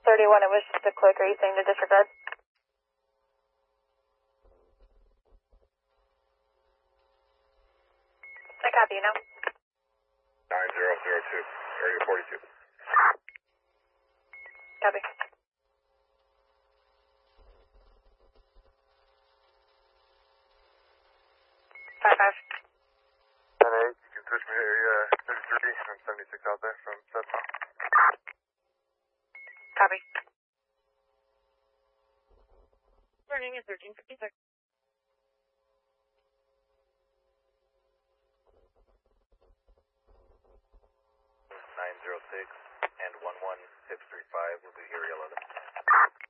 31, it was just a click. Are you saying to disregard? I copy you now. 9002, area 42. Copy. 5-5. 10-8, you can switch me to area 33 and 76 out there from Setmont. Copy. Turning is 1356. 906 and 11635 will be area 11.